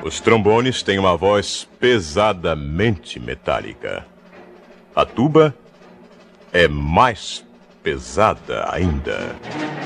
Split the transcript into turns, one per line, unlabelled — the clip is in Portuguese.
Os trombones têm uma voz pesadamente metálica. A tuba é mais pesada ainda.